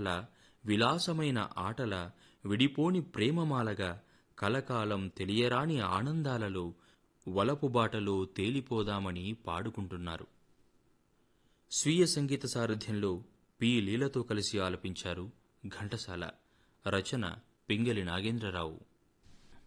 పాటల విలాసమైన ఆటల విడిపోని ప్రేమమాలగా కలకాలం తెలియరాని ఆనందాలలో వలపుబాటలో తేలిపోదామని పాడుకుంటున్నారు. స్వీయ సంగీత సారథ్యంలో పి లీలతో కలిసి ఆలపించారు ఘంటసాల. రచన పింగళి నాగేంద్రరావు.